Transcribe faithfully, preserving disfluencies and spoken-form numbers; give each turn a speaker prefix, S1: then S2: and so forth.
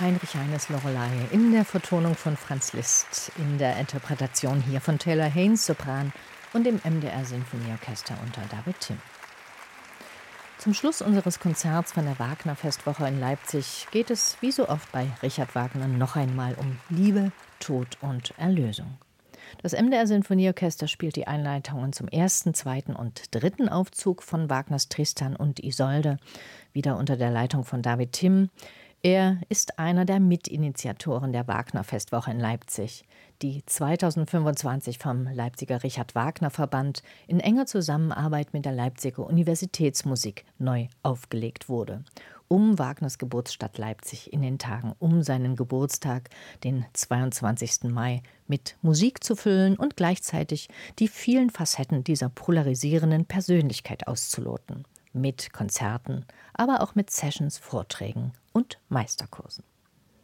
S1: Heinrich Heines Loreley in der Vertonung von Franz Liszt, in der Interpretation hier von Taylor Haynes Sopran und dem M D R Sinfonieorchester unter David Timm. Zum Schluss unseres Konzerts von der Wagner-Festwoche in Leipzig geht es, wie so oft bei Richard Wagner, noch einmal um Liebe, Tod und Erlösung. Das M D R Sinfonieorchester spielt die Einleitungen zum ersten, zweiten und dritten Aufzug von Wagners Tristan und Isolde, wieder unter der Leitung von David Timm. Er ist einer der Mitinitiatoren der Wagner-Festwoche in Leipzig, die zweitausendfünfundzwanzig vom Leipziger Richard Wagner Verband in enger Zusammenarbeit mit der Leipziger Universitätsmusik neu aufgelegt wurde, um Wagners Geburtsstadt Leipzig in den Tagen um seinen Geburtstag, den zweiundzwanzigsten Mai, mit Musik zu füllen und gleichzeitig die vielen Facetten dieser polarisierenden Persönlichkeit auszuloten. Mit Konzerten, aber auch mit Sessions, Vorträgen und Meisterkursen.